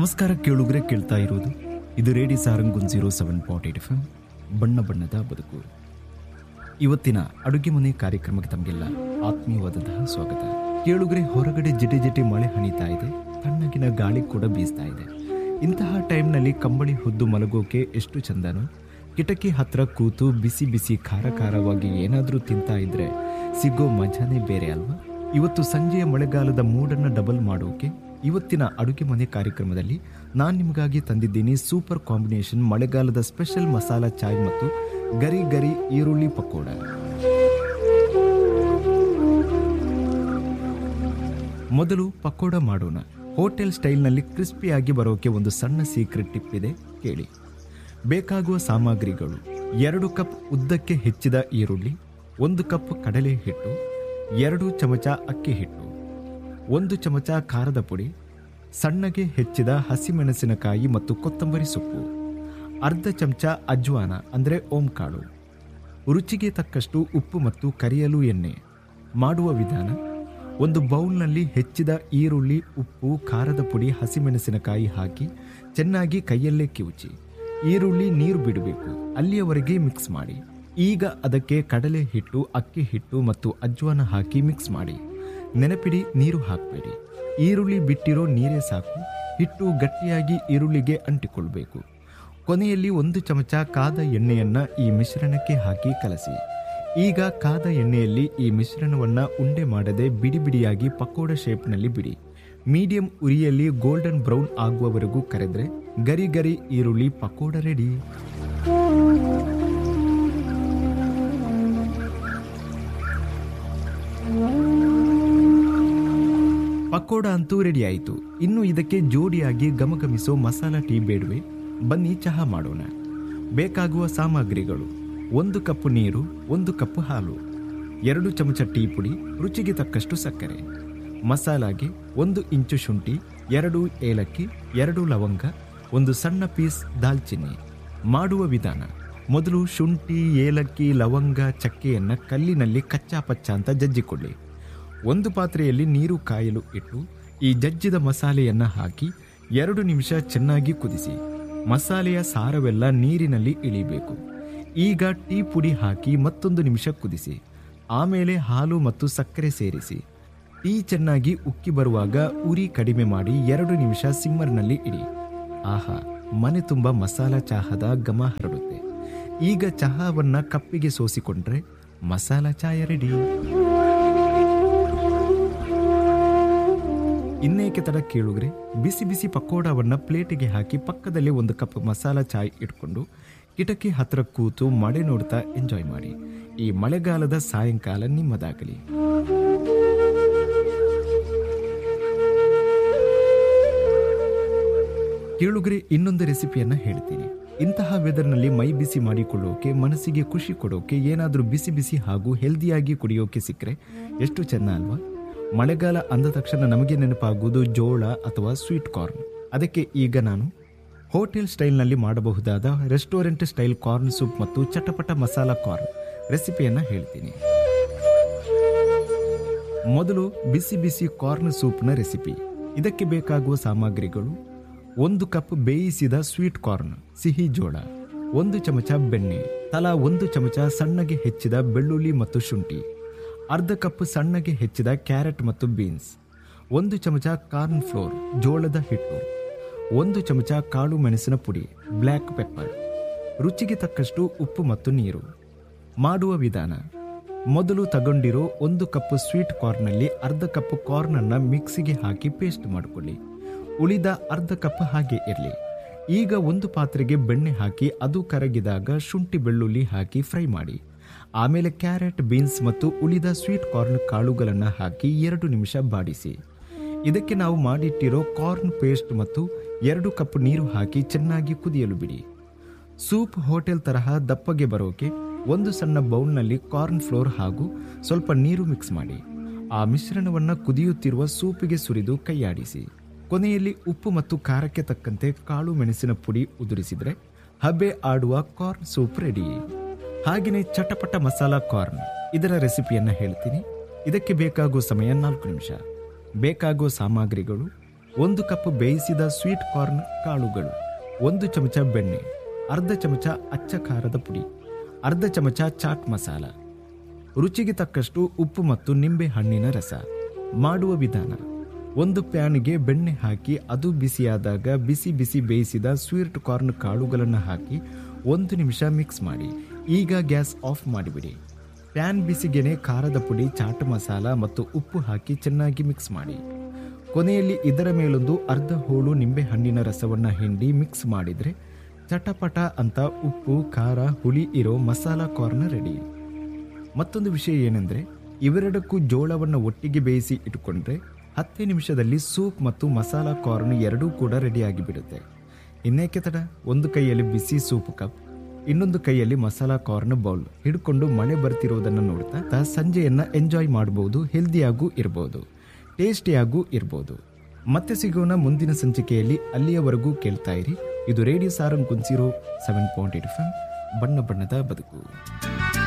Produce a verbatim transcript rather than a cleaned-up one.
ನಮಸ್ಕಾರ ಕೇಳುಗರೆ, ಕೇಳ್ತಾ ಇರೋದು ಇದು radio Sarang one zero seven point eight F M ಬಣ್ಣ ಬಣ್ಣದ ಬದುಕು. ಇವತ್ತಿನ ಅಡುಗೆ ಮನೆ ಕಾರ್ಯಕ್ರಮಕ್ಕೆ ತಮಗೆಲ್ಲ ಆತ್ಮೀಯವಾದಂತಹ ಸ್ವಾಗತ. ಕೇಳುಗರೆ, ಹೊರಗಡೆ ಜಿಟಿ ಜಿಟಿ ಮಳೆ ಹನಿತಾ ಇದೆ, ತಣ್ಣಗಿನ ಗಾಳಿ ಕೂಡ ಬೀಸ್ತಾ ಇದೆ. ಇಂತಹ ಟೈಮ್ನಲ್ಲಿ ಕಂಬಳಿ ಹೊದ್ದು ಮಲಗೋಕೆ ಎಷ್ಟು ಚಂದನೋ. ಕಿಟಕಿ ಹತ್ರ ಕೂತು ಬಿಸಿ ಬಿಸಿ ಖಾರ ಖಾರವಾಗಿ ಏನಾದರೂ ತಿಂತಾ ಇದ್ರೆ ಸಿಗೋ ಮಜಾನೇ ಬೇರೆ ಅಲ್ವಾ. ಇವತ್ತು ಸಂಜೆಯ ಮಳೆಗಾಲದ ಮೂಡನ್ನು ಡಬಲ್ ಮಾಡೋಕೆ ಇವತ್ತಿನ ಅಡುಗೆ ಮನೆ ಕಾರ್ಯಕ್ರಮದಲ್ಲಿ ನಾನು ನಿಮಗಾಗಿ ತಂದಿದ್ದೀನಿ ಸೂಪರ್ ಕಾಂಬಿನೇಷನ್ ಮಳೆಗಾಲದ ಸ್ಪೆಷಲ್ ಮಸಾಲಾ ಚಾಯ್ ಮತ್ತು ಗರಿ ಗರಿ ಈರುಳ್ಳಿ ಪಕೋಡ. ಮೊದಲು ಪಕೋಡ ಮಾಡೋಣ. ಹೋಟೆಲ್ ಸ್ಟೈಲ್ನಲ್ಲಿ ಕ್ರಿಸ್ಪಿಯಾಗಿ ಬರೋಕೆ ಒಂದು ಸಣ್ಣ ಸೀಕ್ರೆಟ್ ಟಿಪ್ ಇದೆ, ಕೇಳಿ. ಬೇಕಾಗುವ ಸಾಮಗ್ರಿಗಳು: ಎರಡು ಕಪ್ ಉದ್ದಕ್ಕೆ ಹೆಚ್ಚಿದ ಈರುಳ್ಳಿ, ಒಂದು ಕಪ್ ಕಡಲೆ ಹಿಟ್ಟು, ಎರಡು ಚಮಚ ಅಕ್ಕಿ ಹಿಟ್ಟು, ಒಂದು ಚಮಚ ಖಾರದ ಪುಡಿ, ಸಣ್ಣಗೆ ಹೆಚ್ಚಿದ ಹಸಿಮೆಣಸಿನಕಾಯಿ ಮತ್ತು ಕೊತ್ತಂಬರಿ ಸೊಪ್ಪು, ಅರ್ಧ ಚಮಚ ಅಜ್ವಾನ ಅಂದರೆ ಓಂಕಾಳು, ರುಚಿಗೆ ತಕ್ಕಷ್ಟು ಉಪ್ಪು ಮತ್ತು ಕರಿಯಲು ಎಣ್ಣೆ. ಮಾಡುವ ವಿಧಾನ: ಒಂದು ಬೌಲ್ನಲ್ಲಿ ಹೆಚ್ಚಿದ ಈರುಳ್ಳಿ, ಉಪ್ಪು, ಖಾರದ ಪುಡಿ, ಹಸಿಮೆಣಸಿನಕಾಯಿ ಹಾಕಿ ಚೆನ್ನಾಗಿ ಕೈಯಲ್ಲೇ ಕಿವುಚಿ ಈರುಳ್ಳಿ ನೀರು ಬಿಡಬೇಕು, ಅಲ್ಲಿಯವರೆಗೆ ಮಿಕ್ಸ್ ಮಾಡಿ. ಈಗ ಅದಕ್ಕೆ ಕಡಲೆ ಹಿಟ್ಟು, ಅಕ್ಕಿ ಹಿಟ್ಟು ಮತ್ತು ಅಜ್ವಾನ ಹಾಕಿ ಮಿಕ್ಸ್ ಮಾಡಿ. ನೆನಪಿಡಿ, ನೀರು ಹಾಕಬೇಡಿ. ಈರುಳ್ಳಿ ಬಿಟ್ಟಿರೋ ನೀರೇ ಸಾಕು. ಹಿಟ್ಟು ಗಟ್ಟಿಯಾಗಿ ಈರುಳ್ಳಿಗೆ ಅಂಟಿಕೊಳ್ಬೇಕು. ಕೊನೆಯಲ್ಲಿ ಒಂದು ಚಮಚ ಕಾದ ಎಣ್ಣೆಯನ್ನು ಈ ಮಿಶ್ರಣಕ್ಕೆ ಹಾಕಿ ಕಲಸಿ. ಈಗ ಕಾದ ಎಣ್ಣೆಯಲ್ಲಿ ಈ ಮಿಶ್ರಣವನ್ನು ಉಂಡೆ ಮಾಡದೆ ಬಿಡಿ ಬಿಡಿಯಾಗಿ ಪಕೋಡ ಶೇಪ್ನಲ್ಲಿ ಬಿಡಿ. ಮೀಡಿಯಂ ಉರಿಯಲ್ಲಿ ಗೋಲ್ಡನ್ ಬ್ರೌನ್ ಆಗುವವರೆಗೂ ಕರೆದ್ರೆ ಗರಿ ಗರಿ ಈರುಳ್ಳಿ ಪಕೋಡ ರೆಡಿ. ಪಕೋಡ ಅಂತೂ ರೆಡಿ ಆಯಿತು. ಇನ್ನು ಇದಕ್ಕೆ ಜೋಡಿಯಾಗಿ ಘಮಘಮಿಸೋ ಮಸಾಲಾ ಟೀ ಬೇಡವೆ? ಬನ್ನಿ ಚಹಾ ಮಾಡೋಣ. ಬೇಕಾಗುವ ಸಾಮಗ್ರಿಗಳು: ಒಂದು ಕಪ್ ನೀರು, ಒಂದು ಕಪ್ ಹಾಲು, ಎರಡು ಚಮಚ ಟೀ ಪುಡಿ, ರುಚಿಗೆ ತಕ್ಕಷ್ಟು ಸಕ್ಕರೆ. ಮಸಾಲಾಗೆ ಒಂದು ಇಂಚು ಶುಂಠಿ, ಎರಡು ಏಲಕ್ಕಿ, ಎರಡು ಲವಂಗ, ಒಂದು ಸಣ್ಣ ಪೀಸ್ ದಾಲ್ಚಿನ್ನಿ. ಮಾಡುವ ವಿಧಾನ: ಮೊದಲು ಶುಂಠಿ, ಏಲಕ್ಕಿ, ಲವಂಗ, ಚಕ್ಕೆಯನ್ನು ಕಲ್ಲಿನಲ್ಲಿ ಕಚ್ಚಾ ಪಚ್ಚ ಅಂತ ಜಜ್ಜಿಕೊಳ್ಳಿ. ಒಂದು ಪಾತ್ರೆಯಲ್ಲಿ ನೀರು ಕಾಯಲು ಇಟ್ಟು ಈ ಜಜ್ಜಿದ ಮಸಾಲೆಯನ್ನು ಹಾಕಿ ಎರಡು ನಿಮಿಷ ಚೆನ್ನಾಗಿ ಕುದಿಸಿ. ಮಸಾಲೆಯ ಸಾರವೆಲ್ಲ ನೀರಿನಲ್ಲಿ ಇಳಿಬೇಕು. ಈಗ ಟೀ ಪುಡಿ ಹಾಕಿ ಮತ್ತೊಂದು ನಿಮಿಷ ಕುದಿಸಿ. ಆಮೇಲೆ ಹಾಲು ಮತ್ತು ಸಕ್ಕರೆ ಸೇರಿಸಿ. ಟೀ ಚೆನ್ನಾಗಿ ಉಕ್ಕಿ ಬರುವಾಗ ಉರಿ ಕಡಿಮೆ ಮಾಡಿ ಎರಡು ನಿಮಿಷ ಸಿಮ್ಮರ್ನಲ್ಲಿ ಇಡಿ. ಆಹಾ, ಮನೆ ತುಂಬ ಮಸಾಲಾ ಚಹಾದ ಘಮ ಹರಡುತ್ತೆ. ಈಗ ಚಹಾವನ್ನು ಕಪ್ಪಿಗೆ ಸೋಸಿಕೊಂಡ್ರೆ ಮಸಾಲಾ ಚಾಯ ರೆಡಿ. ಇನ್ನೇಕೆ ತಡ ಕೇಳುಗ್ರೆ, ಬಿಸಿ ಬಿಸಿ ಪಕೋಡವನ್ನು ಪ್ಲೇಟಿಗೆ ಹಾಕಿ ಪಕ್ಕದಲ್ಲಿ ಒಂದು ಕಪ್ ಮಸಾಲಾ ಚಾಯ್ ಇಟ್ಕೊಂಡು ಕಿಟಕಿ ಹತ್ರ ಕೂತು ಮಳೆ ನೋಡ್ತಾ ಎಂಜಾಯ್ ಮಾಡಿ. ಈ ಮಳೆಗಾಲದ ಸಾಯಂಕಾಲ ನಿಮ್ಮದಾಗಲಿ. ಕೇಳುಗ್ರೆ, ಇನ್ನೊಂದು ರೆಸಿಪಿಯನ್ನ ಹೇಳ್ತೀನಿ. ಇಂತಹ ವೆದರ್ನಲ್ಲಿ ಮೈ ಬಿಸಿ ಮಾಡಿಕೊಳ್ಳೋಕೆ, ಮನಸ್ಸಿಗೆ ಖುಷಿ ಕೊಡೋಕೆ ಏನಾದರೂ ಬಿಸಿ ಬಿಸಿ ಹಾಗೂ ಹೆಲ್ದಿಯಾಗಿ ಕುಡಿಯೋಕೆ ಸಿಕ್ಕರೆ ಎಷ್ಟು ಚೆನ್ನ ಅಲ್ವಾ. ಮಳೆಗಾಲ ಅಂದ ತಕ್ಷಣ ನಮಗೆ ನೆನಪಾಗುವುದು ಜೋಳ ಅಥವಾ ಸ್ವೀಟ್ ಕಾರ್ನ್. ಅದಕ್ಕೆ ಈಗ ನಾನು ಹೋಟೆಲ್ ಸ್ಟೈಲ್ನಲ್ಲಿ ಮಾಡಬಹುದಾದ ರೆಸ್ಟೋರೆಂಟ್ ಸ್ಟೈಲ್ ಕಾರ್ನ್ ಸೂಪ್ ಮತ್ತು ಚಟಪಟ ಮಸಾಲಾ ಕಾರ್ನ್ ರೆಸಿಪಿಯನ್ನು ಹೇಳ್ತೀನಿ. ಮೊದಲು ಬಿಸಿ ಬಿಸಿ ಕಾರ್ನ್ ಸೂಪ್ನ ರೆಸಿಪಿ. ಇದಕ್ಕೆ ಬೇಕಾಗುವ ಸಾಮಗ್ರಿಗಳು: ಒಂದು ಕಪ್ ಬೇಯಿಸಿದ ಸ್ವೀಟ್ ಕಾರ್ನ್, ಸಿಹಿ ಜೋಳ, ಒಂದು ಚಮಚ ಬೆಣ್ಣೆ, ತಲಾ ಒಂದು ಚಮಚ ಸಣ್ಣಗೆ ಹೆಚ್ಚಿದ ಬೆಳ್ಳುಳ್ಳಿ ಮತ್ತು ಶುಂಠಿ, ಅರ್ಧ ಕಪ್ ಸಣ್ಣಗೆ ಹೆಚ್ಚಿದ ಕ್ಯಾರೆಟ್ ಮತ್ತು ಬೀನ್ಸ್, ಒಂದು ಚಮಚ ಕಾರ್ನ್ ಫ್ಲೋರ್ ಜೋಳದ ಹಿಟ್ಟು, ಒಂದು ಚಮಚ ಕಾಳು ಮೆಣಸಿನ ಪುಡಿ ಬ್ಲ್ಯಾಕ್ ಪೆಪ್ಪರ್, ರುಚಿಗೆ ತಕ್ಕಷ್ಟು ಉಪ್ಪು ಮತ್ತು ನೀರು. ಮಾಡುವ ವಿಧಾನ: ಮೊದಲು ತಗೊಂಡಿರೋ ಒಂದು ಕಪ್ ಸ್ವೀಟ್ ಕಾರ್ನಲ್ಲಿ ಅರ್ಧ ಕಪ್ ಕಾರ್ನನ್ನು ಮಿಕ್ಸಿಗೆ ಹಾಕಿ ಪೇಸ್ಟ್ ಮಾಡಿಕೊಳ್ಳಿ. ಉಳಿದ ಅರ್ಧ ಕಪ್ ಹಾಗೆ ಇರಲಿ. ಈಗ ಒಂದು ಪಾತ್ರೆಗೆ ಬೆಣ್ಣೆ ಹಾಕಿ ಅದು ಕರಗಿದಾಗ ಶುಂಠಿ ಬೆಳ್ಳುಳ್ಳಿ ಹಾಕಿ ಫ್ರೈ ಮಾಡಿ. ಆಮೇಲೆ ಕ್ಯಾರೆಟ್, ಬೀನ್ಸ್ ಮತ್ತು ಉಳಿದ ಸ್ವೀಟ್ ಕಾರ್ನ್ ಕಾಳುಗಳನ್ನು ಹಾಕಿ ಎರಡು ನಿಮಿಷ ಬಾಡಿಸಿ. ಇದಕ್ಕೆ ನಾವು ಮಾಡಿಟ್ಟಿರೋ ಕಾರ್ನ್ ಪೇಸ್ಟ್ ಮತ್ತು ಎರಡು ಕಪ್ ನೀರು ಹಾಕಿ ಚೆನ್ನಾಗಿ ಕುದಿಯಲು ಬಿಡಿ. ಸೂಪ್ ಹೋಟೆಲ್ ತರಹ ದಪ್ಪಗೆ ಬರೋಕೆ ಒಂದು ಸಣ್ಣ ಬೌಲ್ನಲ್ಲಿ ಕಾರ್ನ್ ಫ್ಲೋರ್ ಹಾಗೂ ಸ್ವಲ್ಪ ನೀರು ಮಿಕ್ಸ್ ಮಾಡಿ. ಆ ಮಿಶ್ರಣವನ್ನು ಕುದಿಯುತ್ತಿರುವ ಸೂಪಿಗೆ ಸುರಿದು ಕೈಯಾಡಿಸಿ. ಕೊನೆಯಲ್ಲಿ ಉಪ್ಪು ಮತ್ತು ಖಾರಕ್ಕೆ ತಕ್ಕಂತೆ ಕಾಳು ಮೆಣಸಿನ ಪುಡಿ ಉದುರಿಸಿದರೆ ಹಬೆ ಆಡುವ ಕಾರ್ನ್ ಸೂಪ್ ರೆಡಿ. ಹಾಗೆಯೇ ಚಟಪಟ ಮಸಾಲಾ ಕಾರ್ನ್, ಇದರ ರೆಸಿಪಿಯನ್ನು ಹೇಳ್ತೀನಿ. ಇದಕ್ಕೆ ಬೇಕಾಗುವ ಸಮಯ ನಾಲ್ಕು ನಿಮಿಷ. ಬೇಕಾಗುವ ಸಾಮಗ್ರಿಗಳು: ಒಂದು ಕಪ್ ಬೇಯಿಸಿದ ಸ್ವೀಟ್ ಕಾರ್ನ್ ಕಾಳುಗಳು, ಒಂದು ಚಮಚ ಬೆಣ್ಣೆ, ಅರ್ಧ ಚಮಚ ಅಚ್ಚ ಖಾರದ ಪುಡಿ, ಅರ್ಧ ಚಮಚ ಚಾಟ್ ಮಸಾಲ, ರುಚಿಗೆ ತಕ್ಕಷ್ಟು ಉಪ್ಪು ಮತ್ತು ನಿಂಬೆ ಹಣ್ಣಿನ ರಸ. ಮಾಡುವ ವಿಧಾನ: ಒಂದು ಪ್ಯಾನ್ಗೆ ಬೆಣ್ಣೆ ಹಾಕಿ ಅದು ಬಿಸಿಯಾದಾಗ ಬಿಸಿ ಬಿಸಿ ಬೇಯಿಸಿದ ಸ್ವೀಟ್ ಕಾರ್ನ್ ಕಾಳುಗಳನ್ನು ಹಾಕಿ ಒಂದು ನಿಮಿಷ ಮಿಕ್ಸ್ ಮಾಡಿ. ಈಗ ಗ್ಯಾಸ್ ಆಫ್ ಮಾಡಿಬಿಡಿ. ಪ್ಯಾನ್ ಬಿಸಿಗೆನೆ ಖಾರದ ಪುಡಿ, ಚಾಟ್ ಮಸಾಲ ಮತ್ತು ಉಪ್ಪು ಹಾಕಿ ಚೆನ್ನಾಗಿ ಮಿಕ್ಸ್ ಮಾಡಿ. ಕೊನೆಯಲ್ಲಿ ಇದರ ಮೇಲೊಂದು ಅರ್ಧ ಹೋಳು ನಿಂಬೆ ಹಣ್ಣಿನ ರಸವನ್ನು ಹಿಂಡಿ ಮಿಕ್ಸ್ ಮಾಡಿದರೆ ಚಟಪಟ ಅಂತ ಉಪ್ಪು, ಖಾರ, ಹುಳಿ ಇರೋ ಮಸಾಲ ಕಾರ್ನ್ ರೆಡಿ. ಮತ್ತೊಂದು ವಿಷಯ ಏನೆಂದರೆ, ಇವೆರಡಕ್ಕೂ ಜೋಳವನ್ನು ಒಟ್ಟಿಗೆ ಬೇಯಿಸಿ ಇಟ್ಟುಕೊಂಡ್ರೆ ಹತ್ತೇ ನಿಮಿಷದಲ್ಲಿ ಸೂಪ್ ಮತ್ತು ಮಸಾಲ ಕಾರ್ನ್ ಎರಡೂ ಕೂಡ ರೆಡಿಯಾಗಿ ಬಿಡುತ್ತೆ. ಇನ್ನೇಕೆ ತಡ? ಒಂದು ಕೈಯಲ್ಲಿ ಬಿಸಿ ಸೂಪ್ ಕಪ್, ಇನ್ನೊಂದು ಕೈಯಲ್ಲಿ ಮಸಾಲ ಕಾರ್ನ್ ಬೌಲ್ ಹಿಡ್ಕೊಂಡು ಮಳೆ ಬರ್ತಿರೋದನ್ನು ನೋಡ್ತಾ ಸಂಜೆಯನ್ನು ಎಂಜಾಯ್ ಮಾಡಬಹುದು. ಹೆಲ್ದಿಯಾಗೂ ಇರ್ಬೋದು, ಟೇಸ್ಟಿಯಾಗೂ ಇರ್ಬೋದು. ಮತ್ತೆ ಸಿಗೋಣ ಮುಂದಿನ ಸಂಚಿಕೆಯಲ್ಲಿ. ಅಲ್ಲಿಯವರೆಗೂ ಕೇಳ್ತಾ ಇರಿ. ಇದು radio Sarang ಕುಂಸಿರೋ seven point eight F M, ಬಣ್ಣ ಬಣ್ಣದ ಬದುಕು.